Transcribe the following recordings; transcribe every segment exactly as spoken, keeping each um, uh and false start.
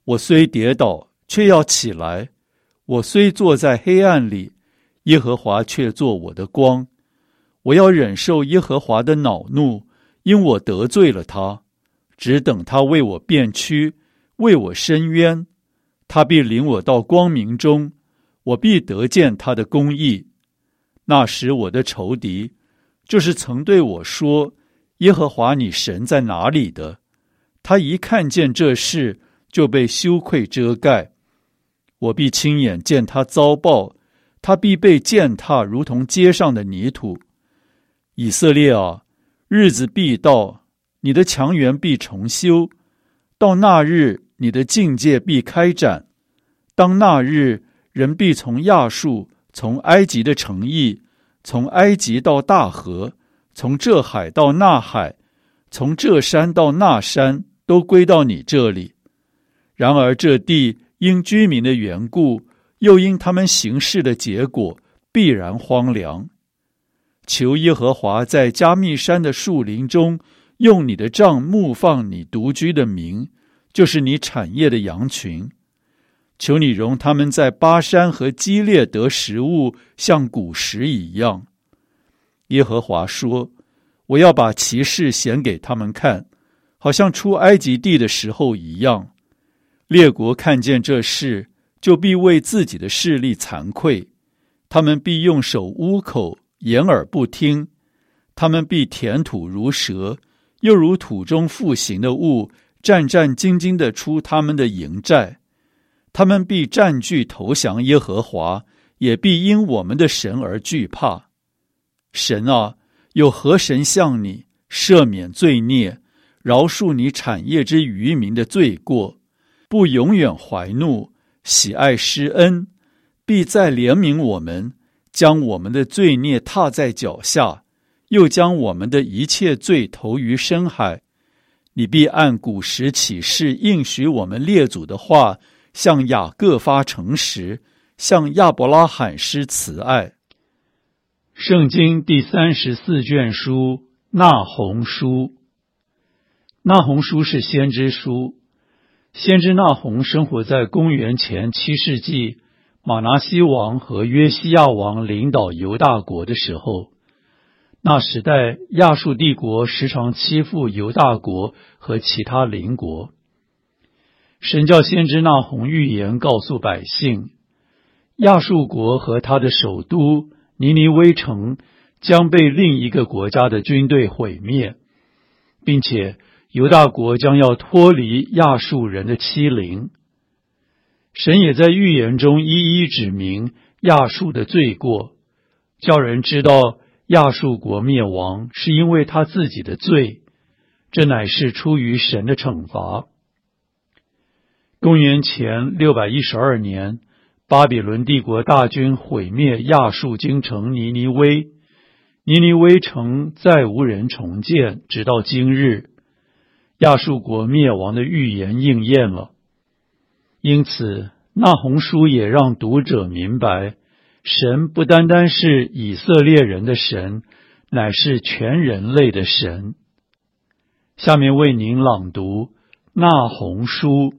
我虽跌倒，却要起来；我虽坐在黑暗里，耶和华却做我的光。我要忍受耶和华的恼怒，因我得罪了他，只等他为我辩屈，为我伸冤。他必领我到光明中，我必得见他的公义。那时我的仇敌，就是曾对我说，耶和华你神在哪里的，他一看见这事，就被羞愧遮盖。我必亲眼见他遭报，他必被践踏，如同街上的泥土。以色列啊，日子必到，你的墙垣必重修，到那日，你的境界必开展。当那日，人必从亚述，从埃及的城邑，从埃及到大河，从这海到那海，从这山到那山，都归到你这里。然而这地因居民的缘故，又因他们行事的结果，必然荒凉。求耶和华在加密山的树林中，用你的杖牧放你独居的民，就是你产业的羊群。求你容他们在巴山和基列得食物，像古时一样。耶和华说，我要把奇事显给他们看，好像出埃及地的时候一样。列国看见这事，就必为自己的势力惭愧，他们必用手捂口，掩耳不听。他们必填土如蛇，又如土中复行的物，战战兢兢地出他们的营寨。他们必占据投降耶和华，也必因我们的神而惧怕。神啊，有何神向你赦免罪孽，饶恕你产业之渔民的罪过，不永远怀怒，喜爱施恩，必再怜悯我们，将我们的罪孽踏在脚下，又将我们的一切罪投于深海。你必按古时起誓应许我们列祖的话，向雅各发诚实，向亚伯拉罕施慈爱。圣经第三十四卷书，那鸿书。那鸿书是先知书。先知那鸿生活在公元前七世纪，马拿西王和约西亚王领导犹大国的时候。那时代，亚述帝国时常欺负犹大国和其他邻国。神叫先知那鸿预言告诉百姓，亚述国和他的首都尼尼微城将被另一个国家的军队毁灭，并且犹大国将要脱离亚述人的欺凌。神也在预言中一一指明亚述的罪过，叫人知道亚述国灭亡是因为他自己的罪，这乃是出于神的惩罚。公元前六百一十二年，巴比伦帝国大军毁灭亚述京城尼尼微，尼尼微城再无人重建，直到今日。亚述国灭亡的预言应验了。因此，那鸿书也让读者明白，神不单单是以色列人的神，乃是全人类的神。下面为您朗读那鸿书。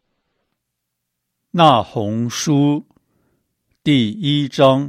那鸿书第一章，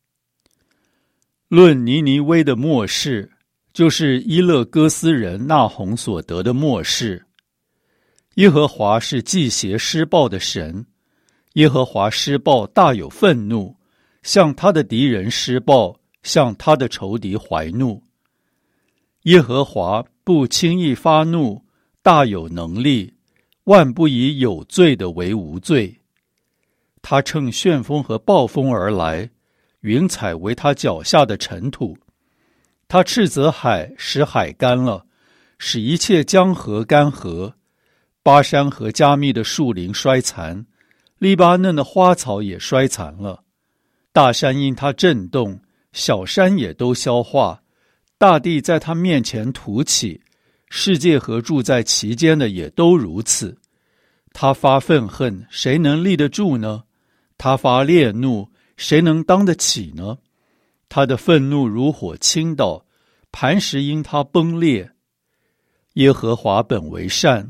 论尼尼微的末世，就是伊勒哥斯人那鸿所得的末世。耶和华是忌邪施暴的神，耶和华施暴大有愤怒，向他的敌人施暴，向他的仇敌怀怒。耶和华不轻易发怒，大有能力，万不以有罪的为无罪。他乘旋风和暴风而来，云彩为他脚下的尘土。他斥责海，使海干了，使一切江河干涸。巴山和加密的树林衰残，黎巴嫩的花草也衰残了。大山因他震动，小山也都消化。大地在他面前凸起，世界和住在其间的也都如此。他发愤恨，谁能立得住呢？他发烈怒，谁能当得起呢？他的愤怒如火倾倒，磐石因他崩裂。耶和华本为善，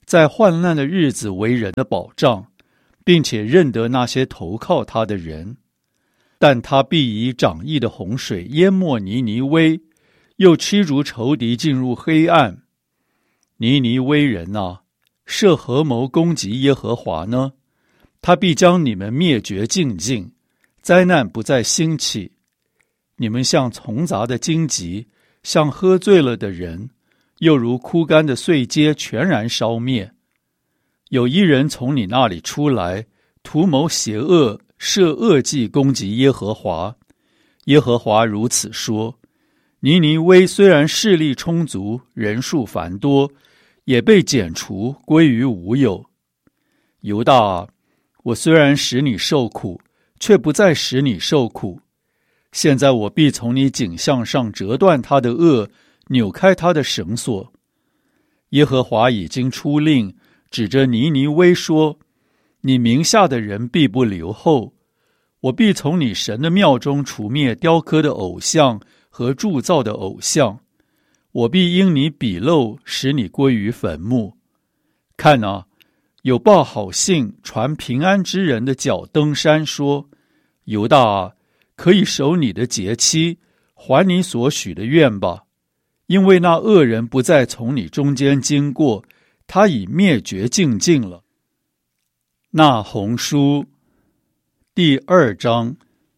在患难的日子为人的保障，并且认得那些投靠他的人。但他必以涨溢的洪水淹没尼尼微，又驱逐仇敌进入黑暗。尼尼微人啊，设合谋攻击耶和华呢？他必将你们灭绝尽尽，灾难不再兴起。你们像丛杂的荆棘，像喝醉了的人，又如枯干的碎秸全然烧灭。有一人从你那里出来，图谋邪恶，设恶计攻击耶和华。耶和华如此说：尼尼微虽然势力充足，人数繁多，也被剪除，归于无有。犹大啊，我虽然使你受苦，却不再使你受苦。现在我必从你颈项上折断他的轭，扭开他的绳索。耶和华已经出令，指着尼尼微说：你名下的人必不留后。我必从你神的庙中除灭雕刻的偶像和铸造的偶像。我必因你鄙陋，使你归于坟墓。看啊，有报好信传平安之人的脚登山，说：犹大啊，可以守你的节期，还你所许的愿吧，因为那恶人不再从你中间经过，他已灭绝尽尽了。那鸿书第二章。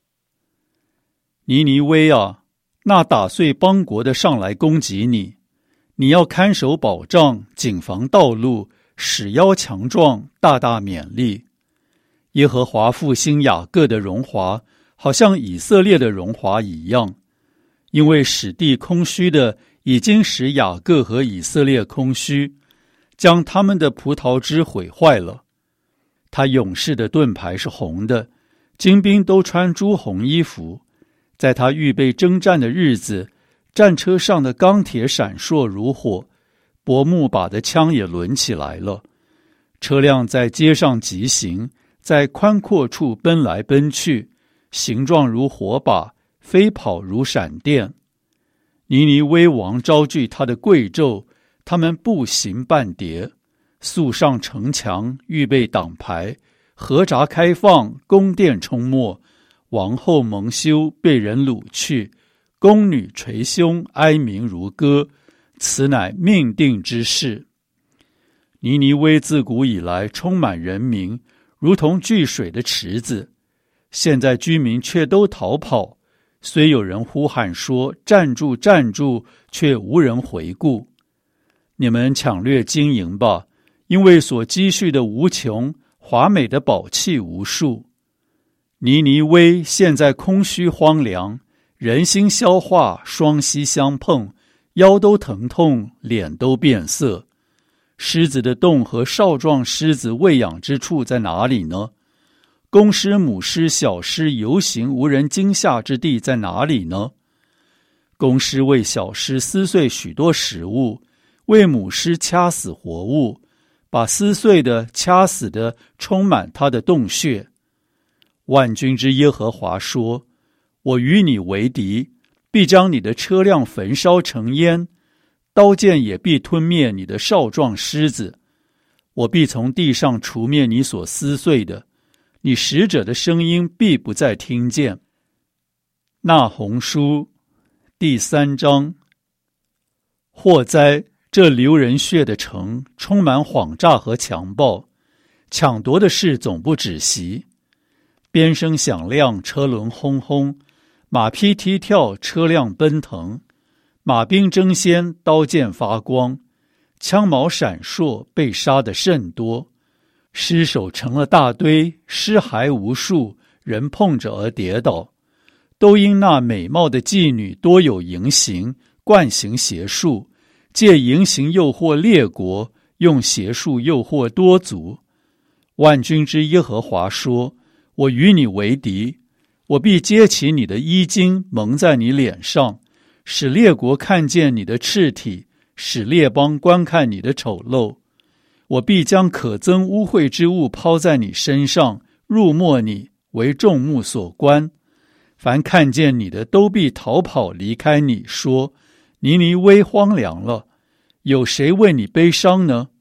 尼尼微啊，那打碎邦国的上来攻击你，你要看守保障，谨防道路，使腰强壮，大大勉励。耶和华复兴雅各的荣华，好像以色列的荣华一样，因为使地空虚的已经使雅各和以色列空虚，将他们的葡萄枝毁坏了。他勇士的盾牌是红的，精兵都穿朱红衣服。在他预备征战的日子，战车上的钢铁闪烁如火，薄木把的枪也抡起来了。车辆在街上疾行，在宽阔处奔来奔去，形状如火把，飞跑如闪电。尼尼微王招聚他的贵胄，他们步行半叠，速上城墙，预备挡牌，河闸开放，宫殿冲没，王后蒙羞，被人掳去，宫女捶胸，哀鸣如歌，此乃命定之事。尼尼微自古以来充满人民，如同聚水的池子，现在居民却都逃跑，虽有人呼喊说站住站住，却无人回顾。你们抢掠金银吧，因为所积蓄的无穷，华美的宝器无数。尼尼微现在空虚荒凉，人心消化，双膝相碰，腰都疼痛，脸都变色。狮子的洞和少壮狮子喂养之处在哪里呢？公狮、母狮、小狮游行无人惊吓之地在哪里呢？公狮为小狮撕碎许多食物，为母狮掐死活物，把撕碎的掐死的充满它的洞穴。万军之耶和华说：我与你为敌，必将你的车辆焚烧成烟，刀剑也必吞灭你的少壮狮子。我必从地上除灭你所撕碎的，你使者的声音必不再听见。那鸿书第三章。祸哉！这流人血的城，充满谎诈和强暴，抢夺的事总不止息。鞭声响亮，车轮轰轰，马匹踢跳，车辆奔腾，马兵争先，刀剑发光，枪矛闪烁，被杀的甚多。尸首成了大堆，尸骸无数，人碰着而跌倒，都因那美貌的妓女多有淫行，惯行邪术，借淫行诱惑列国，用邪术诱惑多族。万军之耶和华说：我与你为敌，我必揭起你的衣襟，蒙在你脸上，使列国看见你的赤体，使列邦观看你的丑陋。我必将可憎污秽之物抛在你身上，入没你，为众目所观。凡看见你的都必逃跑离开你，说：尼尼微荒凉了，有谁为你悲伤呢？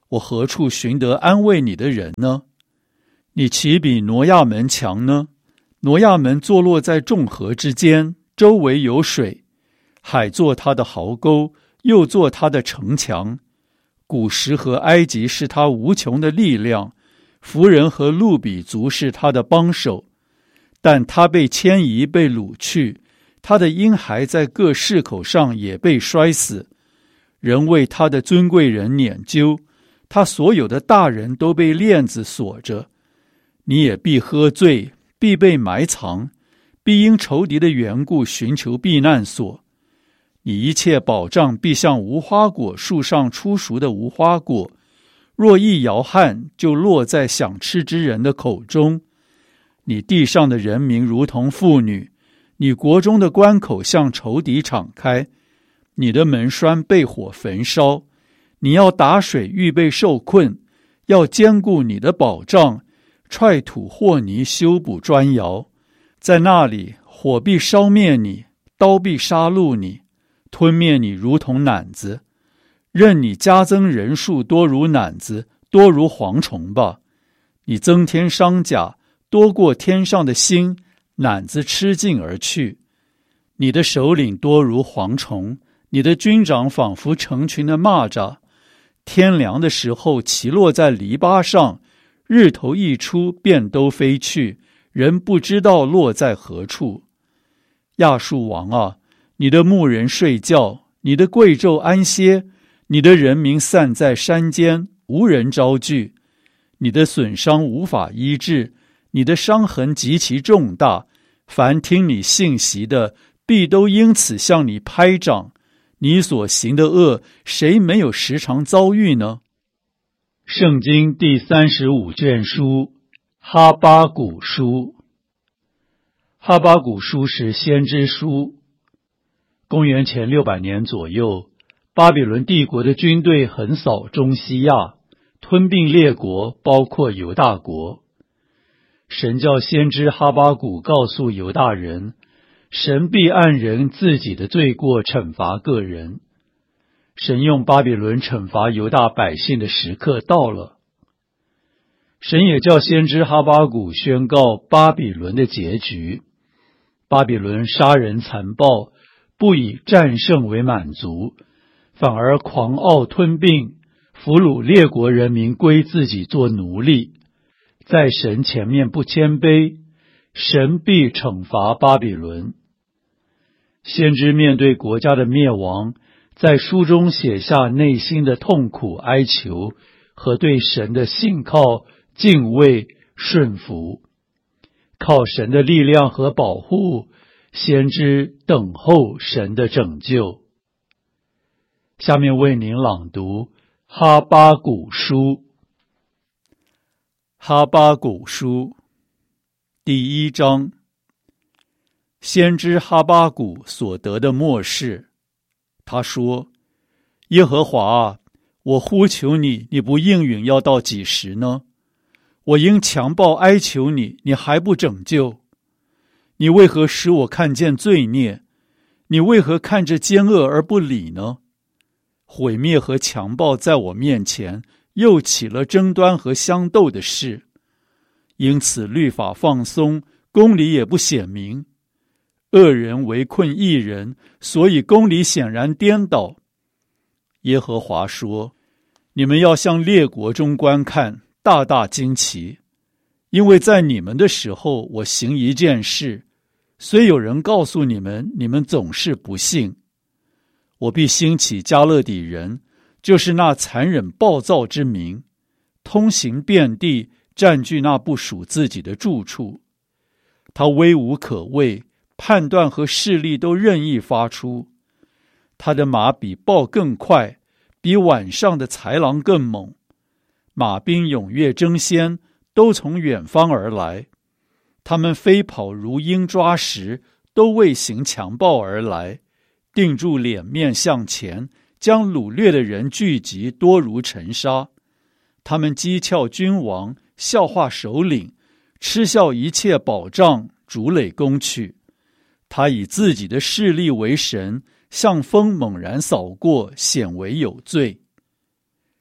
我何处寻得安慰你的人呢？你岂比挪亚门强呢？挪亚门坐落在众河之间，周围有水，海做他的壕沟，又做他的城墙。古时和埃及是他无穷的力量，弗人和路比族是他的帮手。但他被迁移，被掳去，他的婴孩在各市口上也被摔死。人为他的尊贵人撵究，他所有的大人都被链子锁着。你也必喝醉，必被埋藏，必因仇敌的缘故寻求避难所。你一切保障必像无花果树上出熟的无花果，若一摇撼，就落在想吃之人的口中。你地上的人民如同妇女，你国中的关口向仇敌敞开，你的门栓被火焚烧。你要打水预备受困，要坚固你的保障，踹土和泥修补砖窑。在那里，火必烧灭你，刀必杀戮你，吞灭你如同赧子。任你加增人数多如赧子，多如蝗虫吧。你增添伤甲，多过天上的星，赧子吃尽而去。你的首领多如蝗虫，你的军长仿佛成群的蚂蚱。天凉的时候骑落在篱笆上，日头一出便都飞去，人不知道落在何处。亚述王啊，你的牧人睡觉，你的贵胄安歇，你的人民散在山间，无人招聚。你的损伤无法医治，你的伤痕极其重大，凡听你信息的，必都因此向你拍掌。你所行的恶，谁没有时常遭遇呢？圣经第三十五卷书，哈巴谷书。哈巴谷书是先知书。公元前六百年左右，巴比伦帝国的军队横扫中西亚，吞并列国，包括犹大国。神叫先知哈巴谷告诉犹大人，神必按人自己的罪过惩罚个人。神用巴比伦惩罚犹大百姓的时刻到了。神也叫先知哈巴谷宣告巴比伦的结局。巴比伦杀人残暴，不以战胜为满足，反而狂傲吞并，俘虏列国人民归自己做奴隶。在神前面不谦卑，神必惩罚巴比伦。先知面对国家的灭亡，在书中写下内心的痛苦哀求和对神的信靠、敬畏、顺服。靠神的力量和保护，先知等候神的拯救。下面为您朗读哈巴谷书。哈巴谷书第一章。先知哈巴谷所得的默示。他说：耶和华啊，我呼求你，你不应允，要到几时呢？我因强暴哀求你，你还不拯救。你为何使我看见罪孽？你为何看着奸恶而不理呢？毁灭和强暴在我面前，又起了争端和相斗的事。因此律法放松，公理也不显明。恶人围困义人，所以公理显然颠倒。耶和华说：你们要向列国中观看，大大惊奇，因为在你们的时候，我行一件事，虽有人告诉你们，你们总是不信。我必兴起加勒底人，就是那残忍暴躁之民，通行遍地，占据那不属自己的住处。他威武可畏，判断和势力都任意发出。他的马比豹更快，比晚上的豺狼更猛。马兵踊跃争先，都从远方而来。他们飞跑如鹰抓食，都为行强暴而来。定住脸面向前，将掳掠的人聚集，多如尘沙。他们讥诮君王，笑话首领，嗤笑一切保障，逐垒攻取。他以自己的势力为神，像风猛然扫过，显为有罪。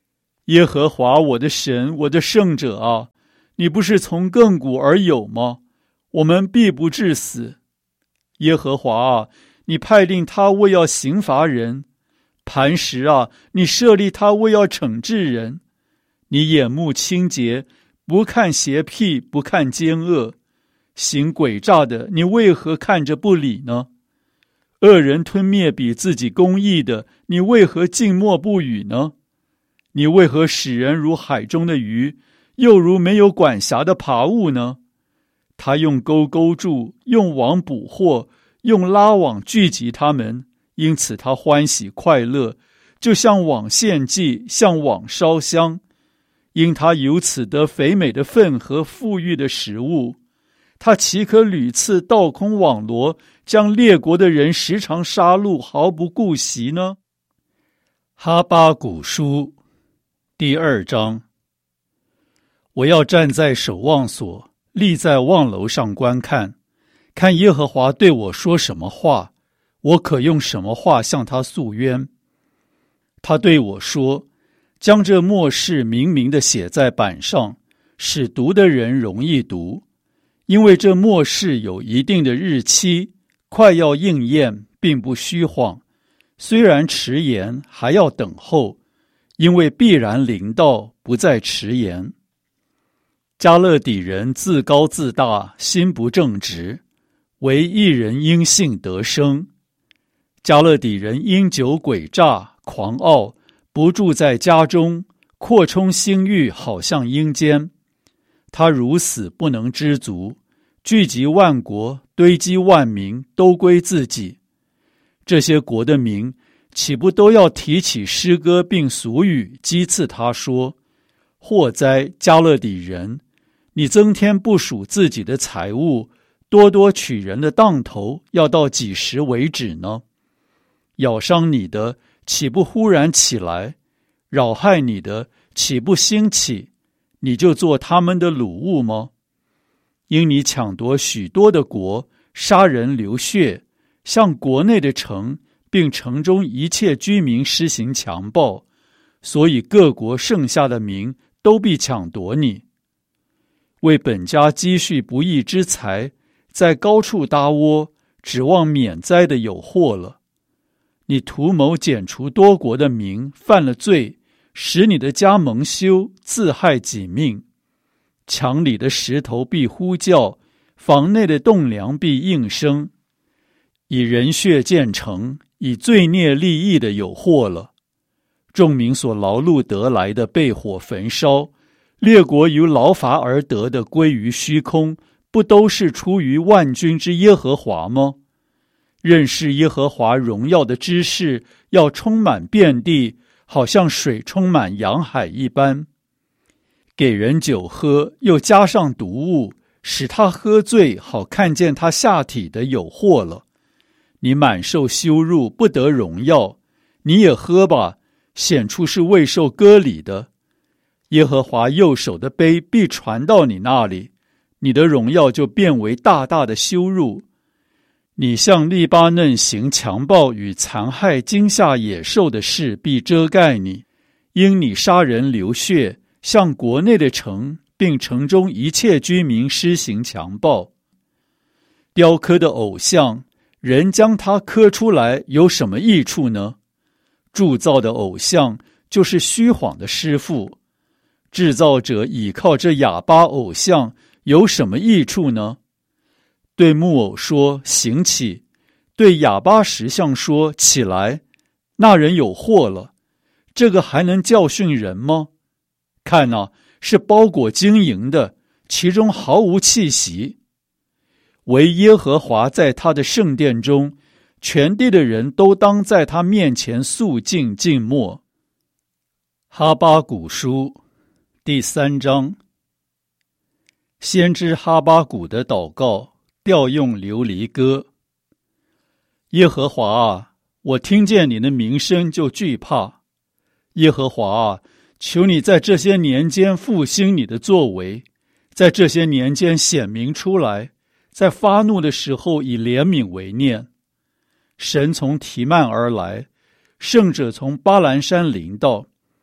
耶和华我的神，我的圣者啊，你不是从亘古而有吗？我们必不致死。耶和华啊，你派令他为要刑罚人；磐石啊，你设立他为要惩治人。你眼目清洁，不看邪僻，不看奸恶。行诡诈的，你为何看着不理呢？恶人吞灭比自己公义的，你为何静默不语呢？你为何使人如海中的鱼，又如没有管辖的爬物呢？他用钩勾住，用网捕获，用拉网聚集他们，因此他欢喜快乐，就像网献祭，像网烧香。因他由此得肥美的分和富裕的食物，他岂可屡次倒空网罗，将列国的人时常杀戮，毫不顾惜呢？哈巴谷书第二章。我要站在守望所，立在望楼上观看，看耶和华对我说什么话，我可用什么话向他诉冤。他对我说，将这末世明明地写在板上，使读的人容易读。因为这末世有一定的日期，快要应验，并不虚晃。虽然迟延，还要等候，因为必然临到，不再迟延。迦勒底人自高自大，心不正直，唯一人因信得生。迦勒底人因酒诡诈，狂傲，不住在家中，扩充心欲，好像阴间。他如死不能知足，聚集万国，堆积万民，都归自己。这些国的民，岂不都要提起诗歌并俗语，讥刺他说：祸哉，迦勒底人！你增添不属自己的财物，多多取人的当头，要到几时为止呢？咬伤你的，岂不忽然起来？扰害你的，岂不兴起？你就做他们的掳物吗？因你抢夺许多的国，杀人流血，向国内的城，并城中一切居民施行强暴，所以各国剩下的民都必抢夺你。为本家积蓄不义之财，在高处搭窝，指望免灾的有祸了。你图谋剪除多国的民，犯了罪，使你的家蒙羞，自害己命。墙里的石头必呼叫，房内的栋梁必应声。以人血建成，以罪孽立意的有祸了。众民所劳碌得来的被火焚烧，列国由劳乏而得的归于虚空，不都是出于万军之耶和华吗？认识耶和华荣耀的知识要充满遍地，好像水充满洋海一般。给人酒喝，又加上毒物，使他喝醉，好看见他下体的有祸了。你满受羞辱，不得荣耀，你也喝吧，显出是未受割礼的。耶和华右手的杯必传到你那里，你的荣耀就变为大大的羞辱。你向利巴嫩行强暴与残害惊吓野兽的事必遮盖你，因你杀人流血，向国内的城，并城中一切居民施行强暴。雕刻的偶像，人将它刻出来有什么益处呢？铸造的偶像就是虚谎的师傅。制造者倚靠这哑巴偶像有什么益处呢？对木偶说行起，对哑巴石像说起来，那人有祸了。这个还能教训人吗？看哪，是包裹晶莹的，其中毫无气息。唯耶和华在他的圣殿中，全地的人都当在他面前肃静静默。哈巴谷书第三章。先知哈巴谷的祷告，调用流离歌。耶和华啊，我听见你的名声就惧怕。耶和华啊，求你在这些年间复兴你的作为，在这些年间显明出来，在发怒的时候以怜悯为念。神从提曼而来，圣者从巴兰山临到。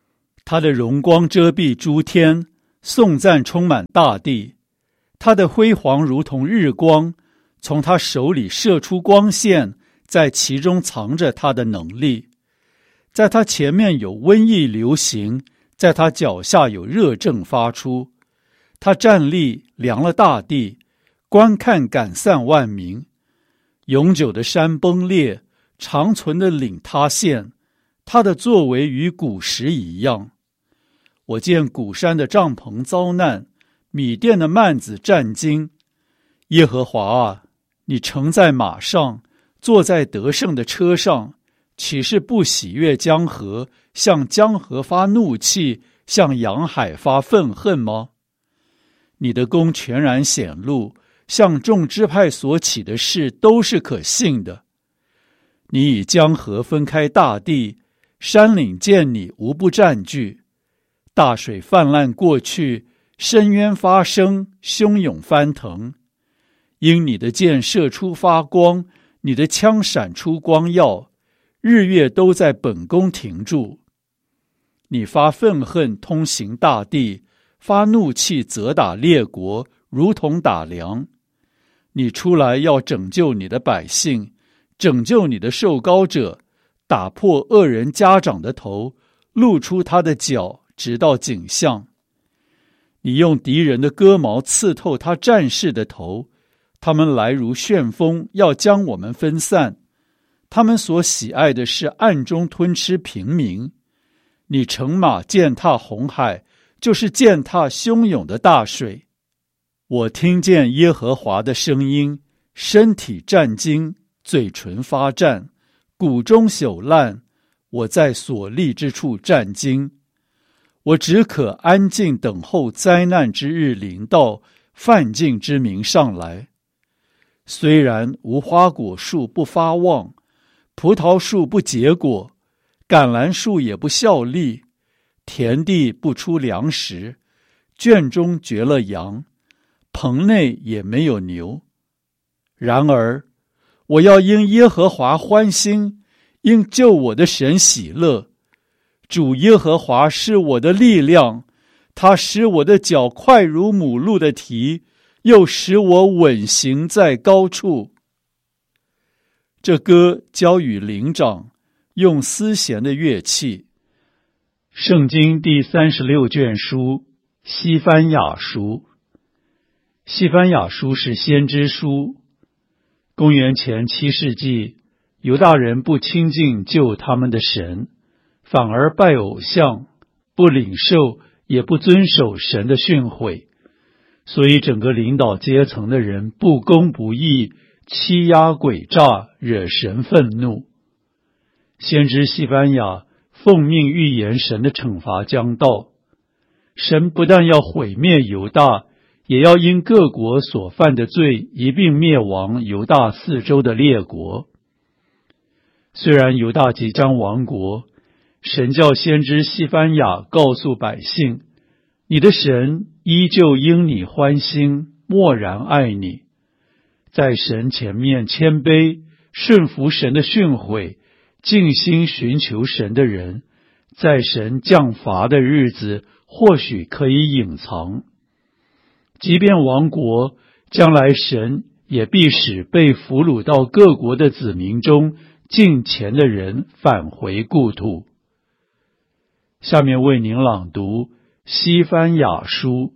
他的荣光遮蔽诸天，颂赞充满大地。他的辉煌如同日光，从他手里射出光线，在其中藏着他的能力。在他前面有瘟疫流行，在他脚下有热症发出。他站立量了大地，观看赶散万民。永久的山崩裂，长存的岭塌陷，他的作为与古时一样。我见古山的帐篷遭难，米甸的幔子战惊。耶和华啊，你乘在马上，坐在得胜的车上，岂是不喜悦江河，向江河发怒气，向洋海发愤恨吗？你的功全然显露，向众支派所起的事都是可信的。你以江河分开大地，山岭见你无不占据。大水泛滥过去，深渊发生，汹涌翻腾。因你的箭射出发光，你的枪闪出光耀，日月都在本宫停住。你发愤恨通行大地，发怒气责打列国，如同打粮。你出来要拯救你的百姓，拯救你的受膏者，打破恶人家长的头，露出他的脚，直到颈项。你用敌人的戈矛刺透他战士的头，他们来如旋风，要将我们分散。他们所喜爱的是暗中吞吃平民。你乘马践踏红海，就是践踏汹涌的大水。我听见耶和华的声音，身体战惊，嘴唇发战，骨中朽烂，我在所立之处战惊。我只可安静等候灾难之日临到，犯境之民上来。虽然无花果树不发旺，葡萄树不结果，橄榄树也不效力，田地不出粮食，圈中绝了羊，棚内也没有牛。然而我要因耶和华欢心，因救我的神喜乐。主耶和华是我的力量，他使我的脚快如母鹿的蹄，又使我稳行在高处。这歌交与灵长，用丝弦的乐器。圣经第三十六卷书，西番雅书。西番雅书是先知书。公元前七世纪，犹大人不亲近救他们的神，反而拜偶像，不领受也不遵守神的训诲，所以整个领导阶层的人不公不义，欺压诡诈，惹神愤怒。先知西番雅奉命预言神的惩罚将到，神不但要毁灭犹大，也要因各国所犯的罪一并灭亡犹大四周的列国。虽然犹大即将亡国，神叫先知西番雅告诉百姓，你的神依旧因你欢心，默然爱你。在神前面谦卑，顺服神的训诲，尽心寻求神的人，在神降罚的日子，或许可以隐藏。即便亡国，将来神也必使被俘虏到各国的子民中敬虔的人返回故土。下面为您朗读西番雅书。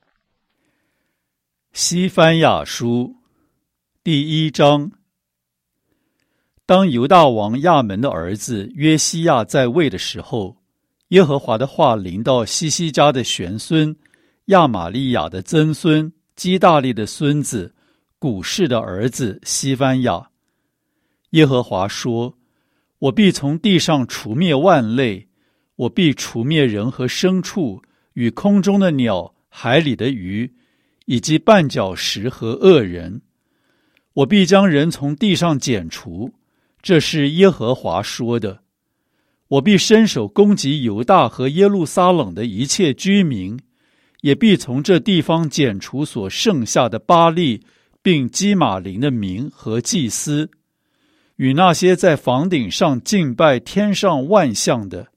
西番雅书第一章。当犹大王亚门的儿子约西亚在位的时候，耶和华的话临到西西家的玄孙亚玛利亚的曾孙基大利的孙子古士的儿子西番雅。耶和华说，我必从地上除灭万类，我必除灭人和牲畜，与空中的鸟，海里的鱼，以及绊脚石和恶人。我必将人从地上剪除，这是耶和华说的。我必伸手攻击犹大和耶路撒冷的一切居民，也必从这地方剪除所剩下的巴力，并基玛林的民和祭司，与那些在房顶上敬拜天上万象的，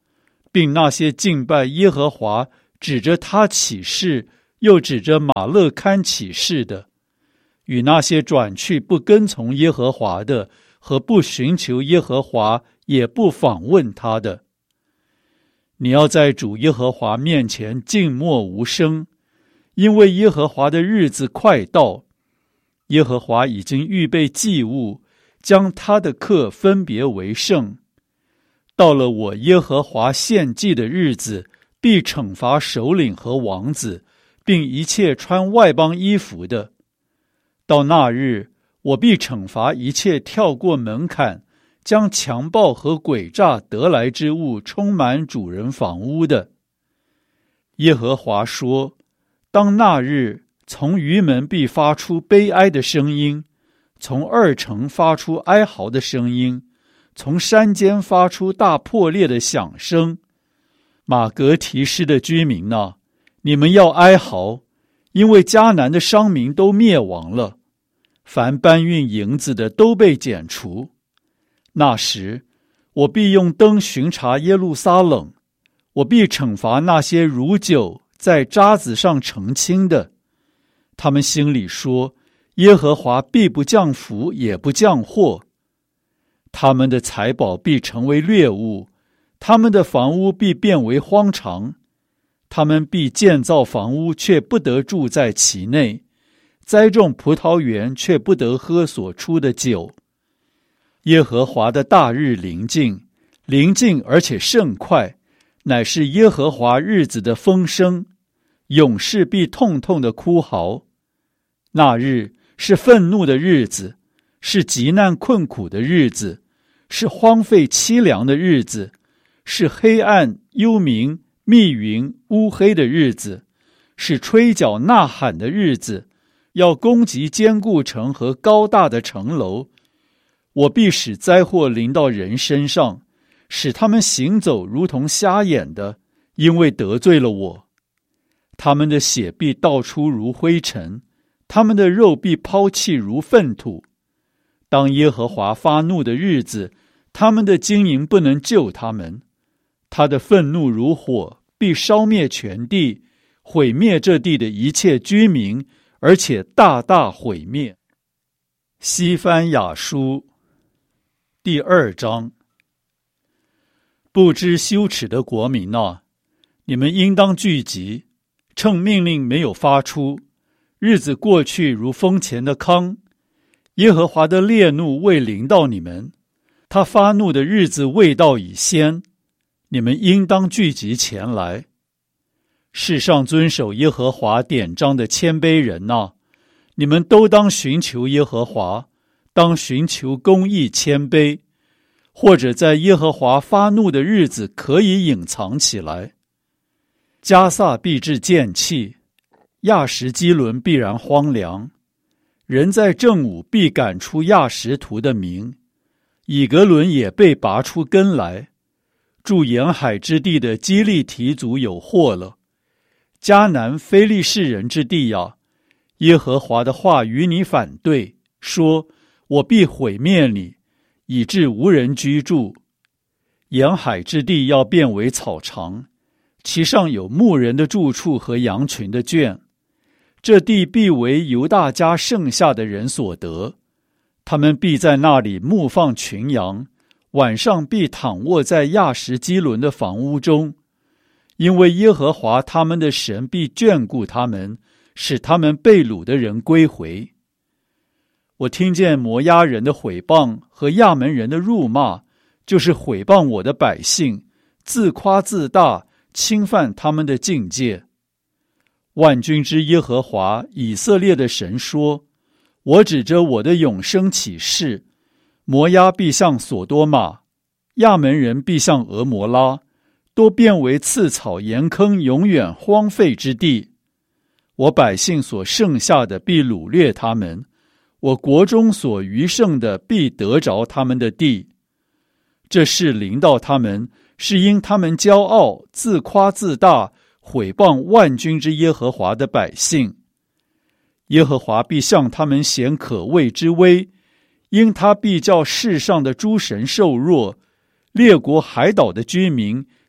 并那些敬拜耶和华指着他起誓，又指着马勒堪起誓的，与那些转去不跟从耶和华的，和不寻求耶和华也不访问他的。你要在主耶和华面前静默无声，因为耶和华的日子快到。耶和华已经预备祭物，将他的客分别为圣。到了我耶和华献祭的日子，必惩罚首领和王子，并一切穿外邦衣服的。到那日，我必惩罚一切跳过门槛，将强暴和诡诈得来之物充满主人房屋的。耶和华说，当那日，从鱼门必发出悲哀的声音，从二城发出哀嚎的声音，从山间发出大破裂的响声。马革提施的居民哪，你们要哀嚎，因为迦南的商民都灭亡了，凡搬运银子的都被剪除。那时，我必用灯巡查耶路撒冷，我必惩罚那些如酒在渣子上澄清的。他们心里说，耶和华必不降福，也不降祸。他们的财宝必成为掠物，他们的房屋必变为荒场。他们必建造房屋，却不得住在其内；栽种葡萄园，却不得喝所出的酒。耶和华的大日临近，临近而且甚快，乃是耶和华日子的风声。勇士必痛痛的哭嚎。那日是愤怒的日子，是极难困苦的日子，是荒废凄凉的日子，是黑暗幽冥密云乌黑的日子，是吹角呐喊的日子，要攻击坚固城和高大的城楼。我必使灾祸临到人身上，使他们行走如同瞎眼的，因为得罪了我。他们的血必倒出如灰尘，他们的肉必抛弃如粪土。当耶和华发怒的日子，他们的金银不能救他们。他的愤怒如火，必烧灭全地，毁灭这地的一切居民，而且大大毁灭。西番雅书第二章。不知羞耻的国民啊，你们应当聚集，趁命令没有发出，日子过去如风前的糠。耶和华的烈怒未临到你们，他发怒的日子未到已先，你们应当聚集前来。世上遵守耶和华典章的谦卑人哪，你们都当寻求耶和华，当寻求公义谦卑，或者在耶和华发怒的日子可以隐藏起来。迦萨必至见弃，亚什基伦必然荒凉。人在正午必赶出亚什图的名，以格伦也被拔出根来。住沿海之地的基利提族有祸了。迦南非利士人之地呀，耶和华的话与你反对，说：我必毁灭你，以致无人居住。沿海之地要变为草场，其上有牧人的住处和羊群的圈。这地必为犹大家剩下的人所得，他们必在那里牧放群羊，晚上必躺卧在亚什基伦的房屋中，因为耶和华他们的神必眷顾他们，使他们被掳的人归回。我听见摩押人的毁谤和亚门人的辱骂，就是毁谤我的百姓，自夸自大，侵犯他们的境界。万军之耶和华以色列的神说：我指着我的永生起誓，摩押必像所多玛，亚门人必像俄摩拉，都变为刺草盐坑，永远荒废之地。我百姓所剩下的必掳掠他们，我国中所余剩的必得着他们的地。这事临到他们，是因他们骄傲，自夸自大，毁谤万军之耶和华的百姓。耶和华必向他们显可畏之威，因他必叫世上的诸神受弱，列国海岛的居民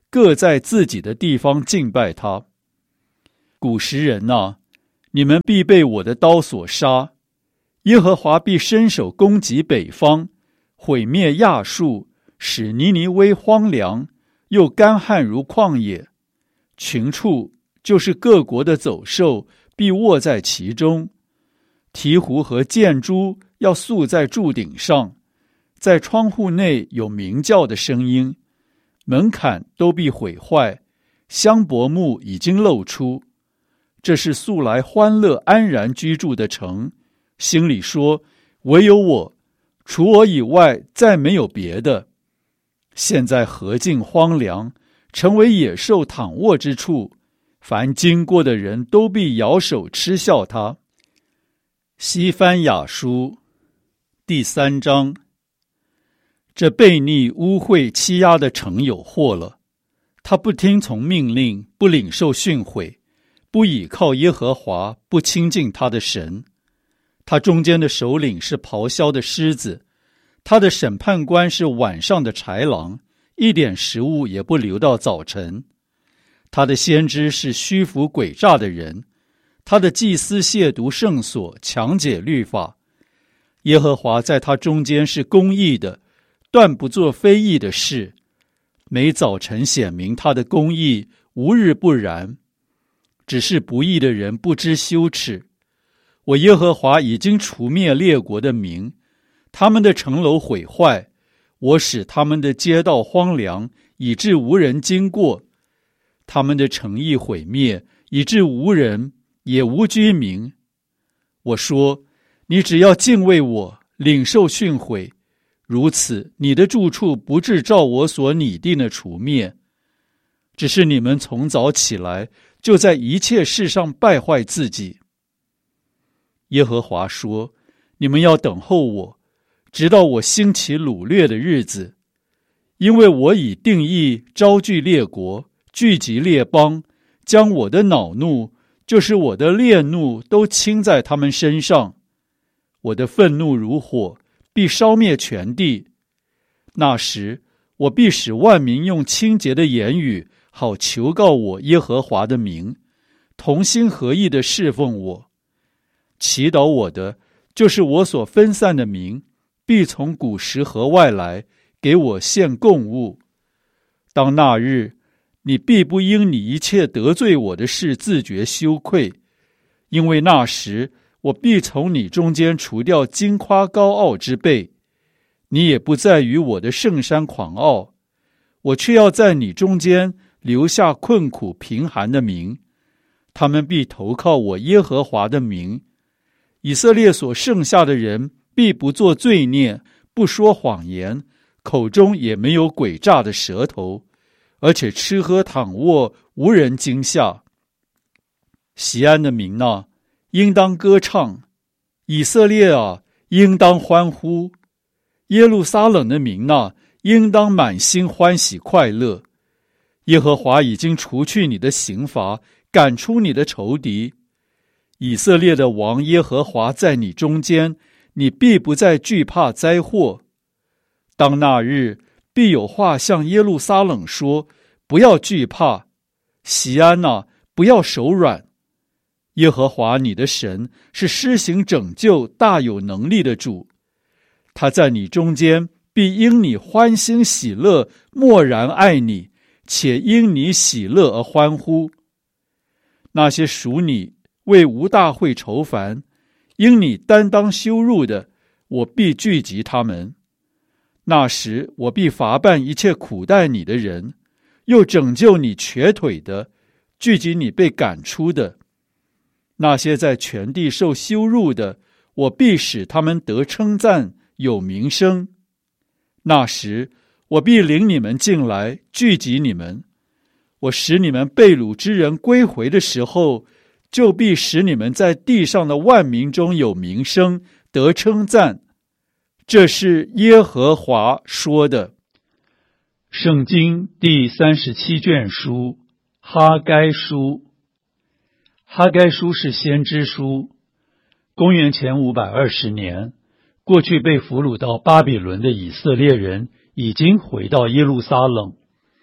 各在自己的地方敬拜他。古时人啊，你们必被我的刀所杀，耶和华必伸手攻击北方，毁灭亚述，使尼尼微荒凉，又干旱如旷野。群畜，就是各国的走兽，必卧在其中。鹈鹕和箭猪要宿在柱顶上，在窗户内有鸣叫的声音。门槛都必毁坏，香柏木已经露出。这是素来欢乐安然居住的城，心里说，唯有我，除我以外再没有别的。现在河尽荒凉，成为野兽躺卧之处，凡经过的人都必摇手嗤笑他。西番雅书第三章。这悖逆污秽欺压的城有祸了，他不听从命令，不领受训诲，不倚靠耶和华，不亲近他的神。他中间的首领是咆哮的狮子，他的审判官是晚上的豺狼，一点食物也不留到早晨。他的先知是虚浮诡诈的人，他的祭司亵渎圣所，强解律法。耶和华在他中间是公义的，断不做非义的事。每早晨显明他的公义，无日不然。只是不义的人不知羞耻。我耶和华已经除灭列国的民，他们的城楼毁坏，我使他们的街道荒凉，以致无人经过。他们的城邑毁灭，以致无人，也无居民。我说，你只要敬畏我，领受训诲，如此你的住处不致照我所拟定的除灭。只是你们从早起来，就在一切事上败坏自己。耶和华说，你们要等候我，直到我兴起掳掠的日子，因为我已定义招聚列国，聚集列邦，将我的恼怒，就是我的烈怒，都倾在他们身上。我的愤怒如火，必烧灭全地。那时，我必使万民用清洁的言语，好求告我耶和华的名，同心合意地侍奉我。祈祷我的，就是我所分散的民，必从古时河外来，给我献供物。当那日，你必不因你一切得罪我的事自觉羞愧，因为那时我必从你中间除掉矜夸高傲之辈，你也不再与我的圣山狂傲，我却要在你中间留下困苦贫寒的民，他们必投靠我耶和华的名。以色列所剩下的人必不作罪孽，不说谎言，口中也没有诡诈的舌头，而且吃喝躺卧，无人惊吓。锡安的民啊，应当歌唱；以色列啊，应当欢呼；耶路撒冷的民啊，应当满心欢喜快乐。耶和华已经除去你的刑罚，赶出你的仇敌。以色列的王耶和华在你中间，你必不再惧怕灾祸。当那日，必有话向耶路撒冷说，不要惧怕，锡安啊，不要手软。耶和华你的神是施行拯救大有能力的主，他在你中间必因你欢欣喜乐，默然爱你，且因你喜乐而欢呼。那些属你为无大会愁烦，因你担当羞辱的，我必聚集他们。那时我必罚办一切苦待你的人，又拯救你瘸腿的，聚集你被赶出的。那些在全地受羞辱的，我必使他们得称赞，有名声。那时我必领你们进来，聚集你们。我使你们被掳之人归回的时候，就必使你们在地上的万民中有名声，得称赞。这是耶和华说的。圣经第三十七卷书，哈该书。哈该书是先知书。公元前五百二十年，过去被俘虏到巴比伦的以色列人已经回到耶路撒冷。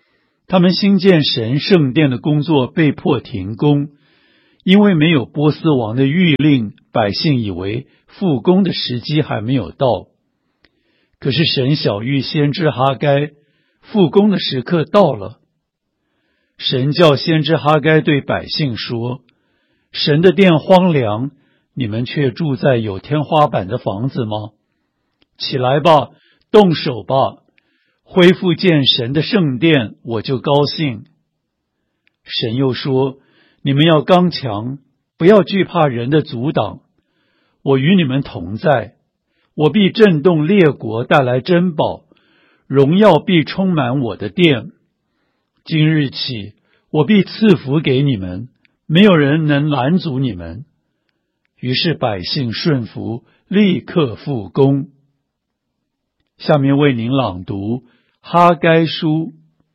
他们兴建神圣殿的工作被迫停工，因为没有波斯王的谕令，百姓以为复工的时机还没有到。可是神晓谕先知哈该，复工的时刻到了。神叫先知哈该对百姓说，神的殿荒凉，你们却住在有天花板的房子吗？起来吧，动手吧，恢复建神的圣殿，我就高兴。神又说，你们要刚强，不要惧怕人的阻挡，我与你们同在，我必震动列国，带来珍宝，荣耀必充满我的殿。今日起，我必赐福给你们，没有人能拦阻你们。于是百姓顺服，立刻复工。下面为您朗读哈该书。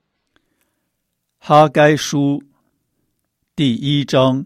哈该书第一章。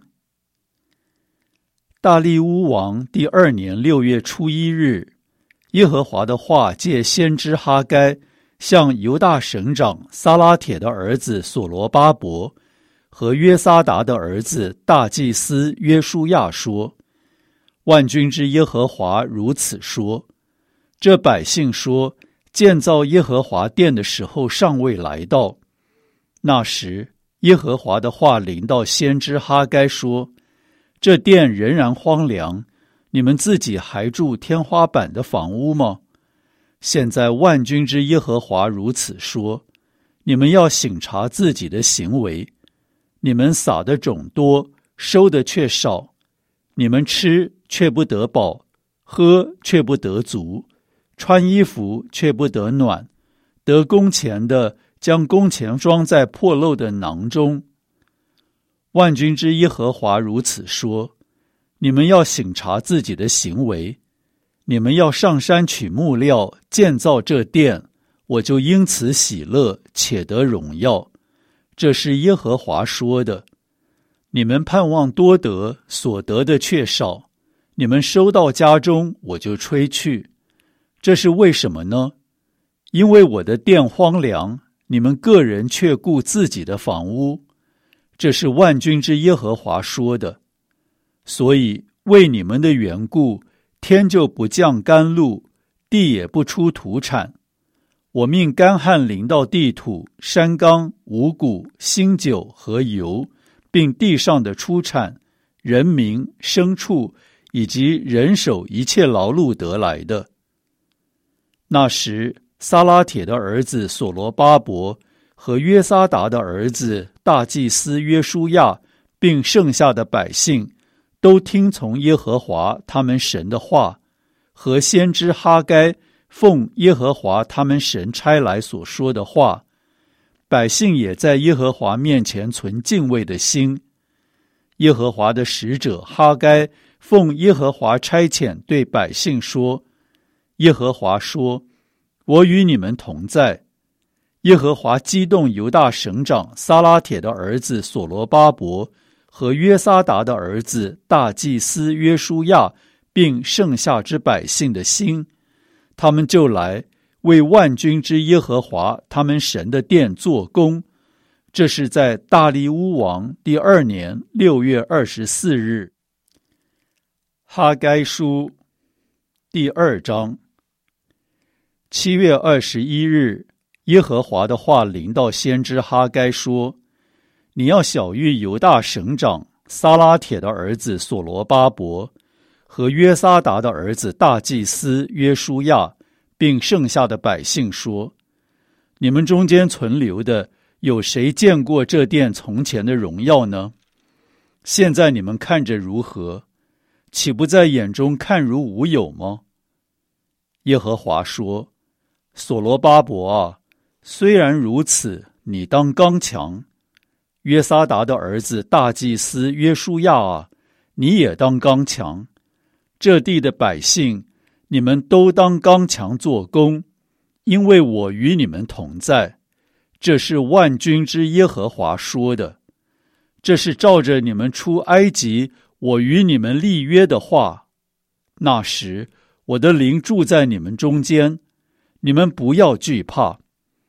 大利乌王第二年六月初一日，耶和华的话借先知哈该向犹大省长撒拉铁的儿子所罗巴伯和约撒达的儿子大祭司约书亚说，万军之耶和华如此说，这百姓说，建造耶和华殿的时候尚未来到。那时，耶和华的话临到先知哈该说，这殿仍然荒凉，你们自己还住天花板的房屋吗？现在万军之耶和华如此说，你们要省察自己的行为，你们撒的种多，收的却少，你们吃却不得饱，喝却不得足，穿衣服却不得暖，得工钱的将工钱装在破漏的囊中。万军之耶和华如此说，你们要省察自己的行为，你们要上山取木料，建造这殿，我就因此喜乐，且得荣耀。这是耶和华说的。你们盼望多得，所得的却少，你们收到家中，我就吹去。这是为什么呢？因为我的殿荒凉，你们个人却顾自己的房屋。这是万军之耶和华说的。所以为你们的缘故，天就不降甘露，地也不出土产。我命干旱临到地土，山冈、五谷、新酒和油，并地上的出产，人民、牲畜以及人手一切劳碌得来的。那时，撒拉铁的儿子所罗巴伯和约撒达的儿子大祭司约书亚，并剩下的百姓，都听从耶和华他们神的话，和先知哈该奉耶和华他们神差来所说的话。百姓也在耶和华面前存敬畏的心。耶和华的使者哈该奉耶和华差遣对百姓说，耶和华说，我与你们同在。耶和华激动犹大省长撒拉铁的儿子所罗巴伯和约撒达的儿子大祭司约书亚，并剩下之百姓的心，他们就来为万军之耶和华他们神的殿做工。这是在大利乌王第二年六月二十四日。哈该书第二章。七月二十一日，耶和华的话临到先知哈该说，你要晓谕犹大省长撒拉铁的儿子所罗巴伯和约撒达的儿子大祭司约书亚，并剩下的百姓说，你们中间存留的，有谁见过这殿从前的荣耀呢？现在你们看着如何？岂不在眼中看如无有吗？耶和华说，所罗巴伯啊，虽然如此，你当刚强。约撒达的儿子大祭司约书亚啊，你也当刚强。这地的百姓，你们都当刚强做工，因为我与你们同在。这是万军之耶和华说的。这是照着你们出埃及，我与你们立约的话。那时，我的灵住在你们中间，你们不要惧怕。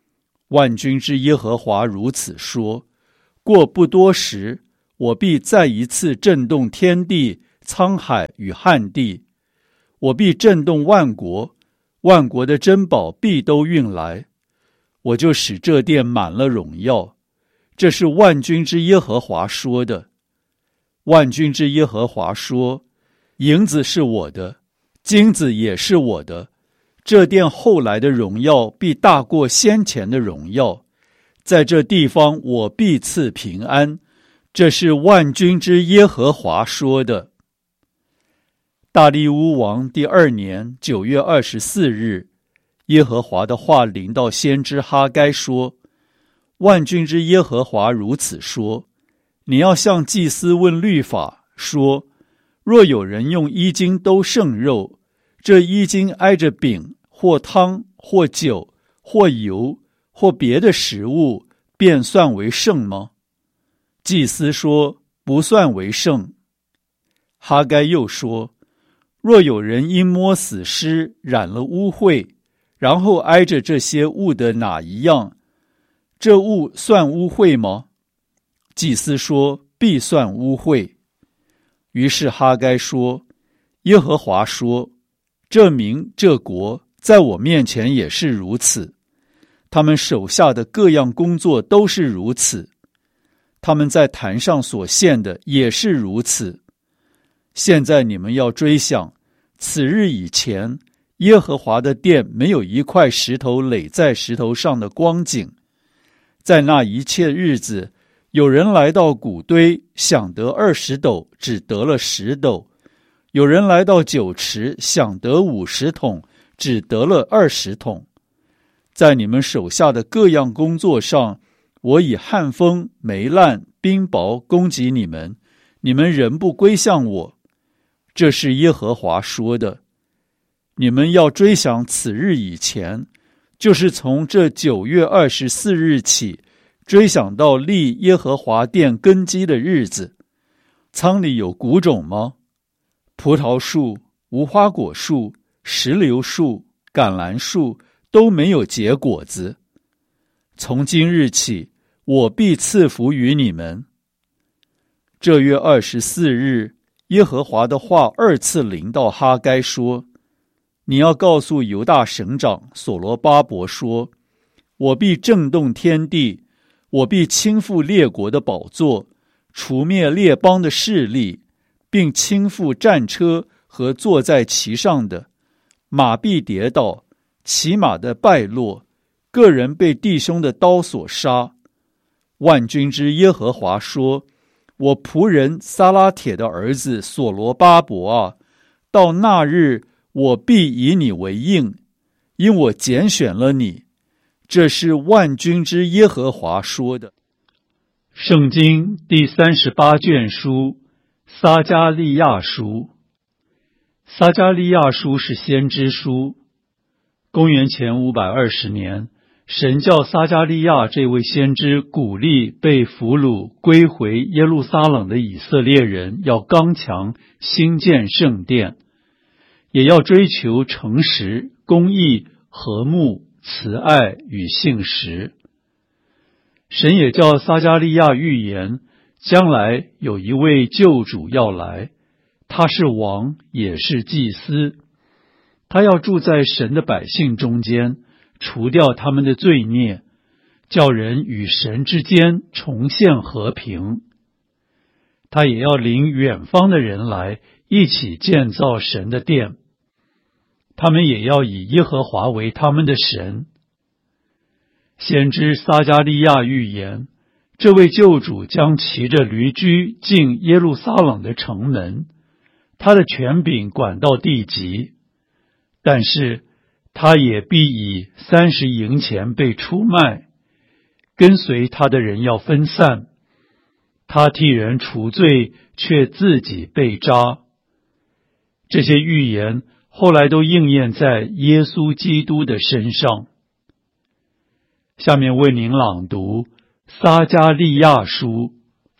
万军之耶和华如此说：过不多时，我必再一次震动天地、沧海与旱地，我必震动万国，万国的珍宝必都运来，我就使这殿满了荣耀。这是万军之耶和华说的。万军之耶和华说：银子是我的，金子也是我的，这殿后来的荣耀必大过先前的荣耀，在这地方我必赐平安。这是万军之耶和华说的。大利乌王第二年九月二十四日，耶和华的话临到先知哈该说：万军之耶和华如此说，你要向祭司问律法，说：若有人用衣襟兜剩肉，这衣襟挨着饼或汤或酒或油或别的食物，便算为圣吗？祭司说：不算为圣。哈该又说：若有人因摸死尸染了污秽，然后挨着这些物的哪一样，这物算污秽吗？祭司说：必算污秽。于是哈该说：耶和华说，这民这国在我面前也是如此，他们手下的各样工作都是如此，他们在坛上所献的也是如此。现在你们要追想，此日以前，耶和华的殿没有一块石头垒在石头上的光景。在那一切日子，有人来到谷堆，想得二十斗，只得了十斗；有人来到酒池，想得五十桶，只得了二十桶。在你们手下的各样工作上，我以旱风、霉烂、冰雹攻击你们，你们仍不归向我。这是耶和华说的。你们要追想此日以前，就是从这九月二十四日起，追想到立耶和华殿根基的日子。仓里有谷种吗？葡萄树、无花果树、石榴树、橄榄树都没有结果子。从今日起，我必赐福于你们。这月二十四日，耶和华的话二次临到哈该说：你要告诉犹大省长所罗巴伯说，我必震动天地，我必倾覆列国的宝座，除灭列邦的势力，并倾覆战车和坐在其上的，马必跌倒，骑马的败落，个人被弟兄的刀所杀。万军之耶和华说：我仆人撒拉铁的儿子所罗巴伯啊，到那日我必以你为应，因我拣选了你。这是万军之耶和华说的。圣经第三十八卷书撒迦利亚书。撒迦利亚书是先知书。公元前五百二十年，神叫撒迦利亚这位先知鼓励被俘虏归回耶路撒冷的以色列人要刚强，兴建圣殿，也要追求诚实、公义、和睦、慈爱与信实。神也叫撒迦利亚预言，将来有一位救主要来，他是王，也是祭司，他要住在神的百姓中间，除掉他们的罪孽，叫人与神之间重现和平。他也要领远方的人来，一起建造神的殿，他们也要以耶和华为他们的神。先知撒迦利亚预言，这位救主将骑着驴驹进耶路撒冷的城门，他的权柄管到地极，但是他也必以三十银钱被出卖，跟随他的人要分散，他替人除罪，却自己被扎。这些预言后来都应验在耶稣基督的身上。下面为您朗读撒迦利亚书。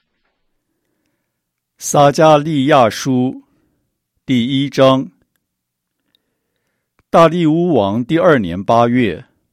撒迦利亚书第一章。大利乌王第二年八月，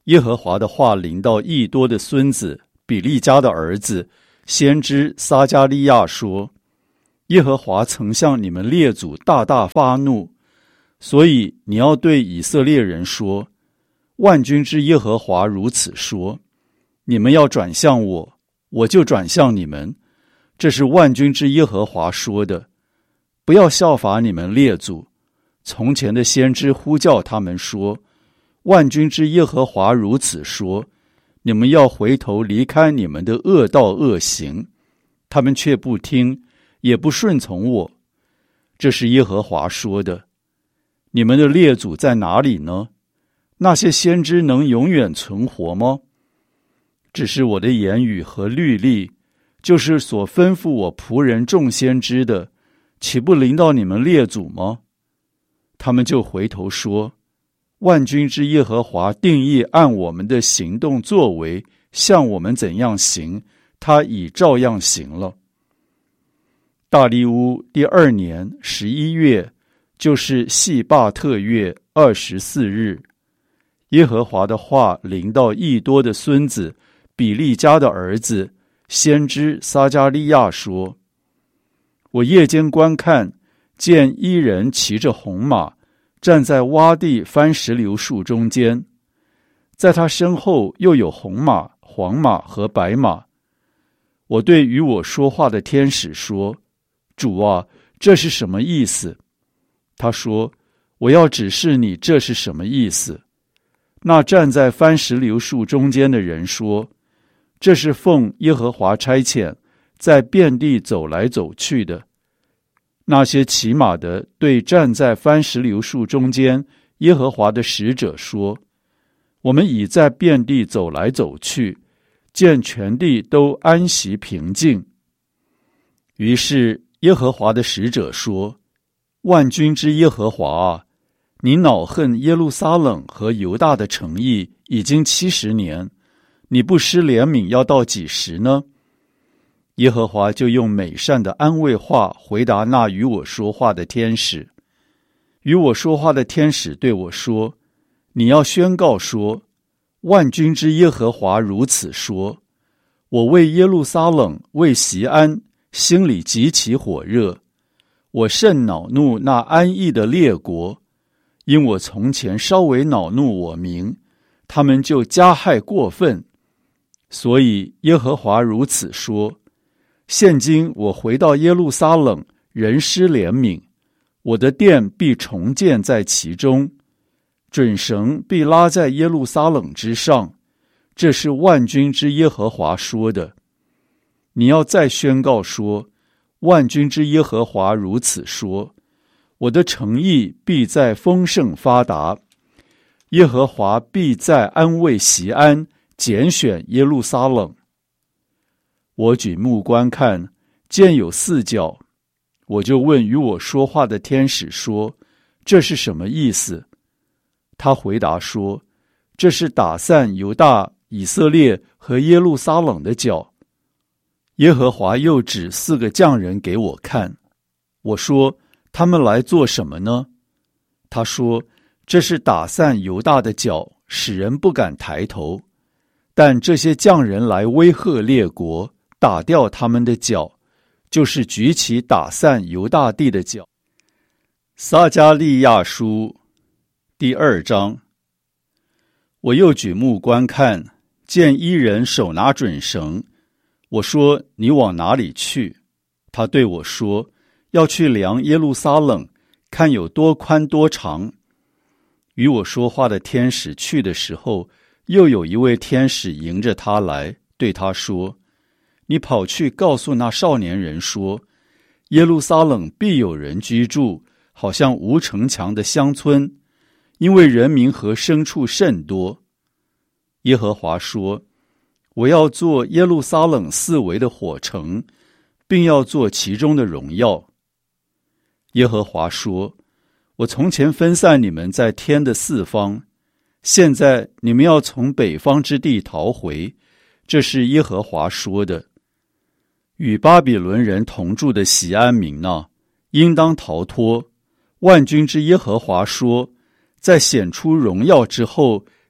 耶和华的话临到益多的孙子比利家的儿子先知撒迦利亚说：耶和华曾向你们列祖大大发怒，所以你要对以色列人说，万军之耶和华如此说，你们要转向我，我就转向你们，这是万军之耶和华说的。不要效法你们列祖，从前的先知呼叫他们说，万军之耶和华如此说，你们要回头离开你们的恶道恶行，他们却不听，也不顺从我。这是耶和华说的。你们的列祖在哪里呢？那些先知能永远存活吗？只是我的言语和律例，就是所吩咐我仆人众先知的，岂不临到你们列祖吗？他们就回头说，万军之耶和华定义按我们的行动作为，向我们怎样行，他已照样行了。大利乌第二年十一月，就是细巴特月二十四日，耶和华的话临到益多的孙子比利家的儿子先知撒迦利亚说：我夜间观看，见一人骑着红马，站在洼地番石榴树中间，在他身后又有红马、黄马和白马。我对与我说话的天使说：主啊，这是什么意思？他说：我要指示你这是什么意思。那站在番石榴树中间的人说：这是奉耶和华差遣，在遍地走来走去的。那些骑马的对站在番石榴树中间耶和华的使者说：我们已在遍地走来走去，见全地都安息平静。于是耶和华的使者说：万军之耶和华啊，你恼恨耶路撒冷和犹大的诚意已经七十年，你不施怜悯要到几时呢？耶和华就用美善的安慰话回答那与我说话的天使。与我说话的天使对我说：你要宣告说，万军之耶和华如此说，我为耶路撒冷为锡安心里极其火热，我甚恼怒那安逸的列国，因我从前稍微恼怒我民，他们就加害过分。所以耶和华如此说，现今我回到耶路撒冷，人施怜悯，我的殿必重建在其中，准绳必拉在耶路撒冷之上，这是万军之耶和华说的。你要再宣告说，万军之耶和华如此说，我的诚意必在丰盛发达，耶和华必在安慰锡安，拣选耶路撒冷。我举目观看，见有四角，我就问与我说话的天使说：这是什么意思？他回答说：这是打散犹大、以色列和耶路撒冷的角。耶和华又指四个匠人给我看，我说：他们来做什么呢？他说：这是打散犹大的角，使人不敢抬头。但这些匠人来威吓列国，打掉他们的角，就是举起打散犹大地的角。撒迦利亚书第二章。我又举目观看，见一人手拿准绳。我说：你往哪里去？他对我说：要去量耶路撒冷，看有多宽多长。与我说话的天使去的时候，又有一位天使迎着他来，对他说：你跑去告诉那少年人说，耶路撒冷必有人居住，好像无城墙的乡村，因为人民和牲畜甚多。耶和华说：我要做耶路撒冷四围的火城，并要做其中的荣耀。耶和华说：我从前分散你们在天的四方，现在你们要从北方之地逃回，这是耶和华说的。与巴比伦人同住的锡安民哪，应当逃脱。万军之耶和华说，在显出荣耀之后，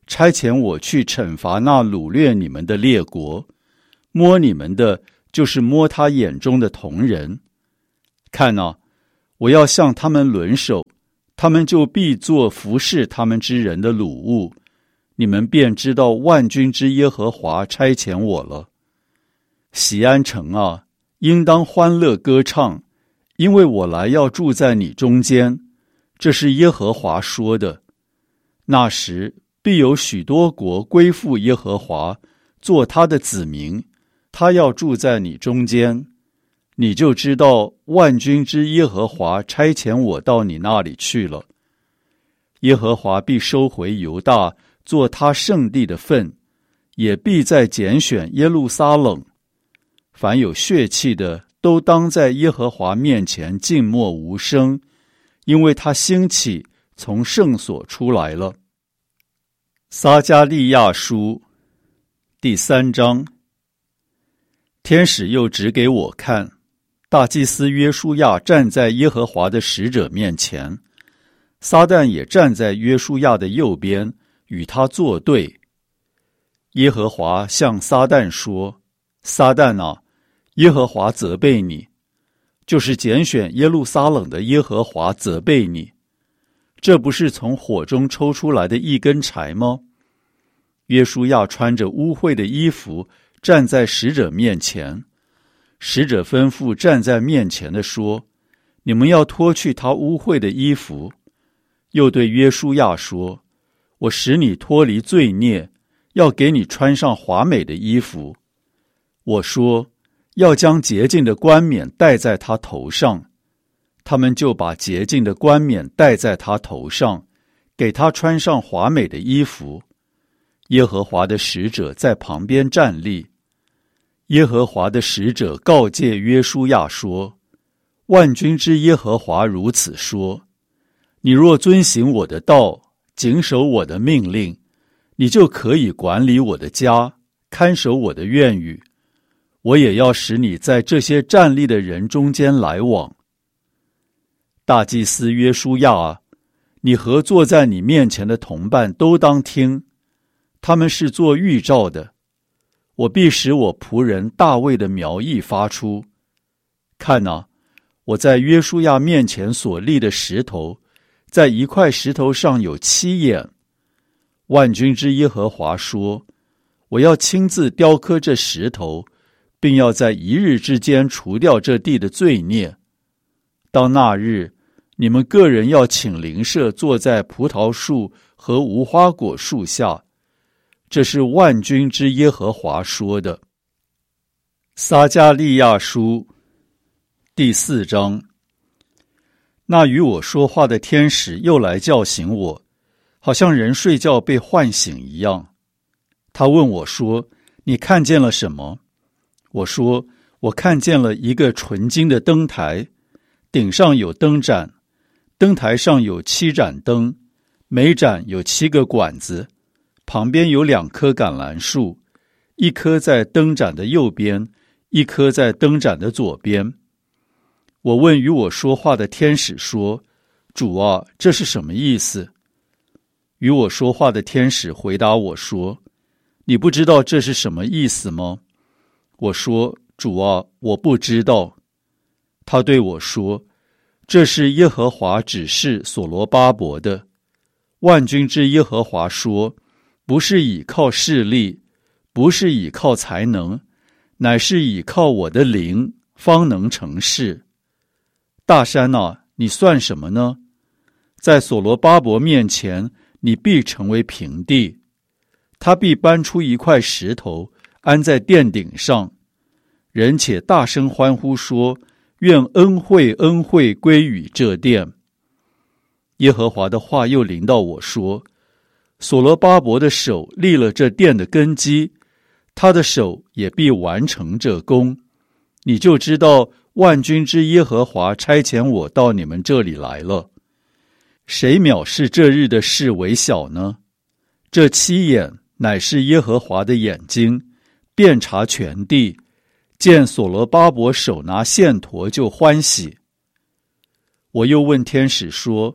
差遣我去惩罚那掳掠你们的列国，摸你们的就是摸他眼中的瞳人。看啊，我要向他们轮手，他们就必做服侍他们之人的掳物，你们便知道万军之耶和华差遣我了。锡安城啊，应当欢乐歌唱，因为我来要住在你中间，这是耶和华说的。那时必有许多国归附耶和华，做他的子民，他要住在你中间，你就知道万军之耶和华差遣我到你那里去了。耶和华必收回犹大，做他圣地的份，也必再拣选耶路撒冷。凡有血气的，都当在耶和华面前静默无声，因为他兴起，从圣所出来了。撒迦利亚书第三章。天使又指给我看，大祭司约书亚站在耶和华的使者面前，撒旦也站在约书亚的右边，与他作对。耶和华向撒旦说：撒旦啊，耶和华责备你，就是拣选耶路撒冷的耶和华责备你。这不是从火中抽出来的一根柴吗？约书亚穿着污秽的衣服站在使者面前，使者吩咐站在面前的说：你们要脱去他污秽的衣服。又对约书亚说：我使你脱离罪孽，要给你穿上华美的衣服。我说：要将洁净的冠冕戴在他头上。他们就把洁净的冠冕戴在他头上，给他穿上华美的衣服。耶和华的使者在旁边站立。耶和华的使者告诫约书亚说：万军之耶和华如此说，你若遵行我的道，谨守我的命令，你就可以管理我的家，看守我的院宇。我也要使你在这些站立的人中间来往。大祭司约书亚啊，你和坐在你面前的同伴都当听，他们是做预兆的。我必使我仆人大卫的苗裔发出。看啊，我在约书亚面前所立的石头，在一块石头上有七眼。万军之耶和华说：我要亲自雕刻这石头，并要在一日之间除掉这地的罪孽。到那日，你们个人要请邻舍坐在葡萄树和无花果树下。这是万军之耶和华说的。撒迦利亚书第四章。那与我说话的天使又来叫醒我，好像人睡觉被唤醒一样。他问我说：你看见了什么？我说：我看见了一个纯金的灯台，顶上有灯盏，灯台上有七盏灯，每盏有七个管子，旁边有两棵橄榄树，一棵在灯盏的右边，一棵在灯盏的左边。我问与我说话的天使说：主啊，这是什么意思？与我说话的天使回答我说：你不知道这是什么意思吗？我说：主啊，我不知道。他对我说：这是耶和华指示所罗巴伯的。万军之耶和华说：不是倚靠势力，不是倚靠才能，乃是倚靠我的灵，方能成事。大山啊，你算什么呢？在所罗巴伯面前，你必成为平地。他必搬出一块石头，安在殿顶上。人且大声欢呼说：愿恩惠恩惠归于这殿。耶和华的话又临到我说：所罗巴伯的手立了这殿的根基，他的手也必完成这工。你就知道万军之耶和华差遣我到你们这里来了。谁藐视这日的事为小呢？这七眼乃是耶和华的眼睛，遍察全地，见所罗巴伯手拿线砣就欢喜。我又问天使说：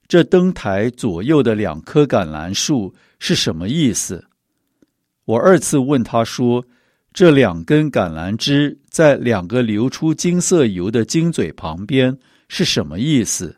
这灯台左右的两棵橄榄树是什么意思？我二次问他说，这两根橄榄枝在两个流出金色油的金嘴旁边是什么意思？